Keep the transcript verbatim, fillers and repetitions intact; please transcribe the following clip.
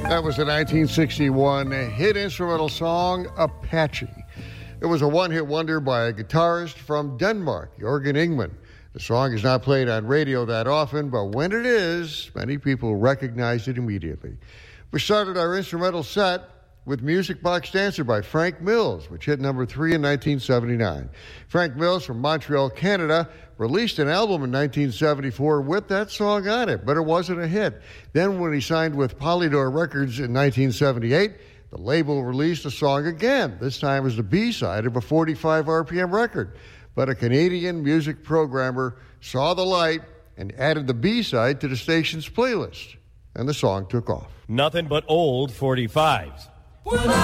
That was the nineteen sixty-one hit instrumental song, Apache. It was a one-hit wonder by a guitarist from Denmark, Jørgen Ingman. The song is not played on radio that often, but when it is, many people recognize it immediately. We started our instrumental set with Music Box Dancer by Frank Mills, which hit number three in nineteen seventy-nine. Frank Mills from Montreal, Canada, released an album in nineteen seventy-four with that song on it, but it wasn't a hit. Then when he signed with Polydor Records in nineteen seventy-eight, the label released the song again, this time as the B-side of a forty-five R P M record. But a Canadian music programmer saw the light and added the B-side to the station's playlist, and the song took off. Nothing but old forty-fives.